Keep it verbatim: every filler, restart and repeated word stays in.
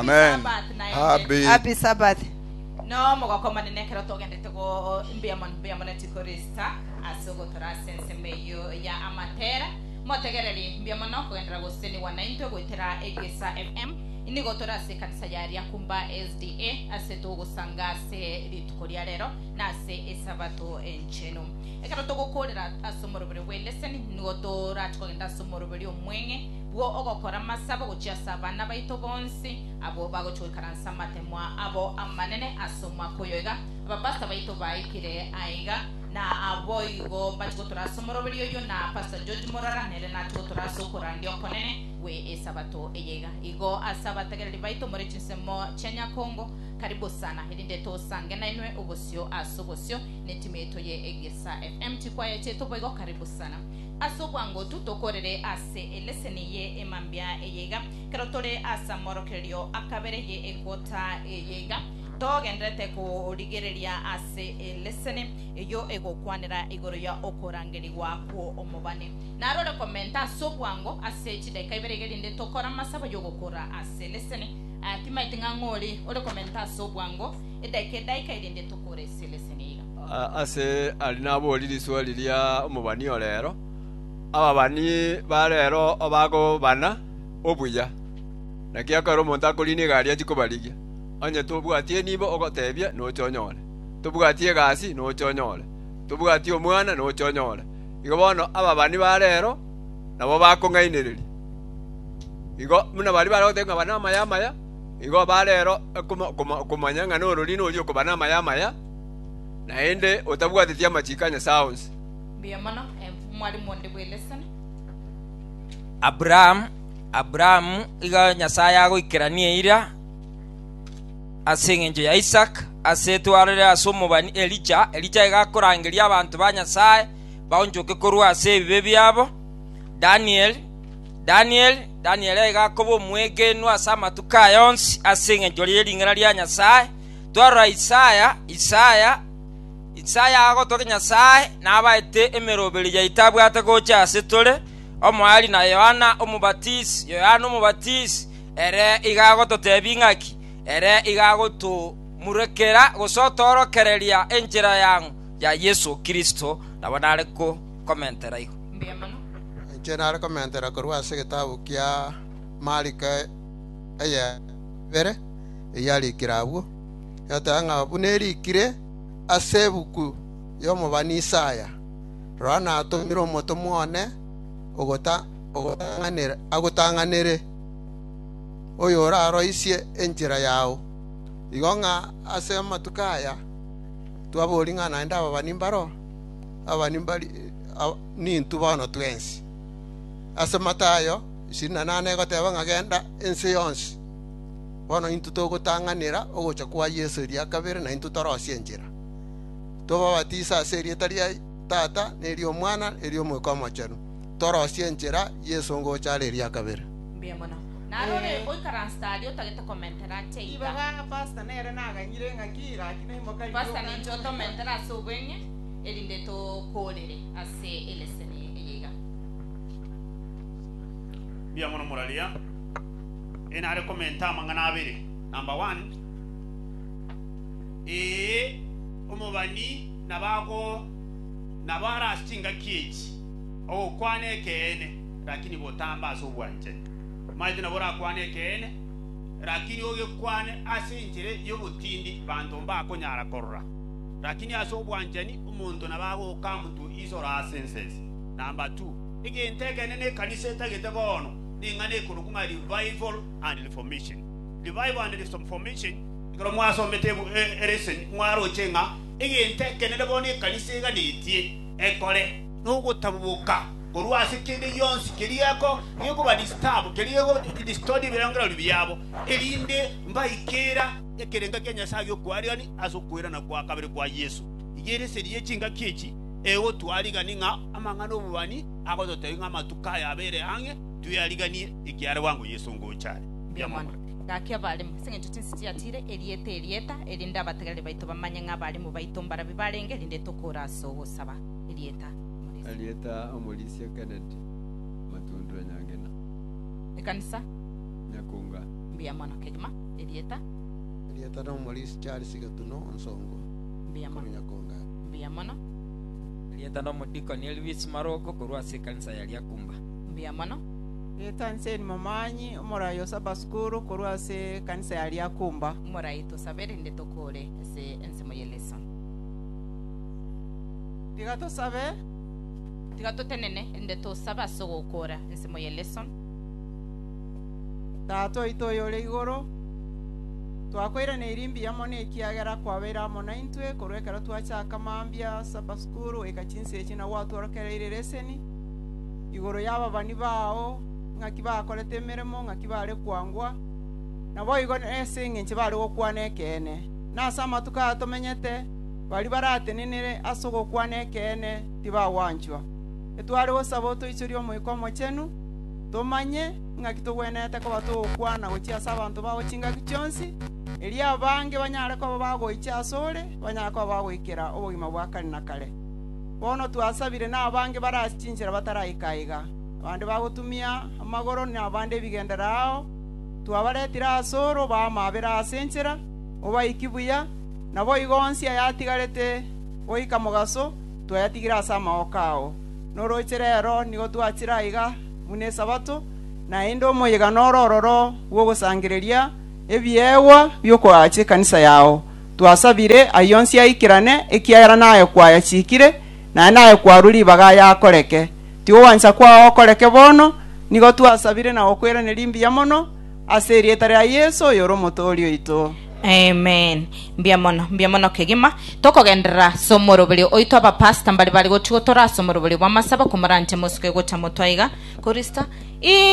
Amen. Happy Happy Sabbath. No mogakoma nenekero togendete go mbiamon mbiamon tikorista asogo tora sense meyo ya amatera motegereri mbiamono kugendera go seni wa ninety goitera Egesa F M inigo tora se kanisa yari akumba S D A aseto go sangase litukoria rero na se esabato encheno ekero togo kolera asomoro bere weleseni nigo tora tukogenda asomoro bere omwenge wo ogokora masaba gochia sabana baito bonsi abo bago chwekaransa matemwa abo amanene asoma koyoga abapasta baito baikire aiga na abo igo bachigotora somoro bere yo na pastor George Morara nele na chigotora sokora ndio konene we esabato eyega igo asabategere baito muri chinsemo Kenya Kongo karibu sana hedinde to sange na inwe obosio asobosio netimeto ye Egesa F M tikwaye cheto boigo karibu sana asobwango tutokorere ase eleseni ye emambia eyega kerotore asa morokerio akabere ye ekota eyega togendrete ko origereria ase eleseni eyo egokwanira igoro ya okorangeri wako omobane narore komenta asobwango ase chideka iberegerinde tokora masaba yogokora ase eleseni atima itinga ngoli ore komenta asobwango edeke daika irinde tokore seleseni ase alinabo olili swali lya omobani olero ababani barero obago bana obuya nakia karo monta kolini gari achikobaligia anye tobwatie nibo ogotebia no chonyole tobwatie gasi no chonyole tobwatie omwana no chonyole igo bono ababani barero nabo bakongainiriri igo muna bali barotenga bana maya maya igo barero kumanyanga no rolino olio kubana maya maya naende otabwatie amachikanya sounds biamana mwalimu ndibwe lesson Abraham Abraham iga nyasaya go ikiranie ira asengenje ya Isaac asetwarira asomo bani Elijah Elijah iga korangeria abantu banyasaye baonjoke korwa ase bibe byabo Daniel Daniel Daniel iga kobo mwege no asama tukayonsi asengenje liringira lya nyasaye twara Isaya Isaya Isaya ago toke nyasaye nabaite emerobeli ya itabwate gocha asetole omwali na Yohana omubatizi Yohana omubatizi ere igago totebingaki ere igago to murekera gosotorokereria enjira yangu ya Yesu Kristo nabonare ko commentera igo mbiamano enjira commentera korwa se gitabu kia Marika aya bere yali kirabu yatanga buneri kire asebuku yomobani Isaya rana atomiro moto muone ogota ogotanganira agotanganire oyo raro isie enjira yao igonga ase matukaya twaboringa na ndaba banimbaro abanimbari ni ntubano twensi ase matayo isina nane goteba ngagenda ense yonsi bono intutogotanganira ogocha kwa Yesu ria kabere na intutorosie enjira toba batisa serie taria tata nerio mwana nerio mwekoma chenu torosie enjira Yesu ngo chale ria kabere biamana narore oikara stadio tageta commentera chei ibaga pasta nere naga nyire ngakira kinai mokali pasta ni joto mentera sobenye elinde to kolere ase elesene eyega biamana moralia ena re commenta mangana abere number one e omobani nabago nabara stinga kiechi o kwane kene lakini botamba so bwanje maji nabora kwane kene lakini oge kwane asinjire yobutindi bantu mbako nyara korra lakini aso bwanje ni umuntu nabago kamuntu isora senses number two ige ntegene ne kanisa tagete bono ningane kurukunga revival and reformation revival and reformation ngoro mwaso metebu eresen mwaro chenga ige ntekene ne boni kanisa ga nitie ekole nugo tabuka korwa sikende yonsi kiriyako yego ba disturb kiriyego distodi birangara libiyabo elinde mbaikera ekerenga Kenya sagyo kwariani asokwera na kwa kabere kwa Yesu igere seriye chinga kichi ewo twaliganinga amangano bubani akozo tenga matukaya abere hange tuyaliganie ikiare wangu Yesu ngochare biamana gakia bali musenge tutinsi atire eliete elieta elinda bategale baito bamanyanga bali mu baito mbara bibalenge linde tokora so saba elieta Alieta omulisia Kennedy matundro nyangena ekanisa nyakunga mbia mono kegima Elieta Elieta no Maurice Charles Gatuno nsongo mbia mono Nyakonga mbia mono Elieta no mudiko ni Elvis Maroko kurwa se kanisa ya Lyakumba mbia mono Eta nseni mamanyi omorayo sabaskuru kurwa se kanisa ya Lyakumba moraito sabere ndetokole se ensemo yeleson Tigato sabe tigato tenene ndeto saba sogokora ensemo yeleson tato itoyole igoro twakoira ne irimbi yamone ikiagera kwabera mona intwe korwekera twachaka mambia sabaskuru ekachinse ekina watworokereire reseni igoro yaba bani bao ngakiba kolete meremo ngakibale kwangwa nabo igo esinge nchibale okwane kene na sama tukatomenyete bali barate ninire asogo kwane kene tiba wanchwa etwale osaboto ichirio moikomo chenu tomanye ngakitogwenete ko batokwana gochia sabantu bawo chinga kichonsi elia abange banyare ko bago ichasore banyare ko bago ikera obugima bwakali na kale bono twasabire na abange barachinjira batarayikaiga abandi bagotumia amagoro ni abandi bigenderao twabaretira asoro bamabera asenchera oba ikibuya nabo igonsi yatigarete oika mugaso twayatigira sama okao norocherero nigo twachira iga mune sabato na endo moyega norororo wo gusangireria ebyewa byokwache kanisa yao twasabire ayonsi yaikirane ekiara nayo kwaya chikire na nayo kwaruri baga yakoreke tiwo wancha kwa okoreke bono nigo twasabire na okwera nelimbi ya mono aserie tare ya Yesu yoro motorio ito. Amen. Mbia mono, mbia mono kegima. Toko gendera somoro bili oito aba pasta mbali bali gochigotora somoro bili wamasaba kumarante mosuke gocha motoiga. Korista. I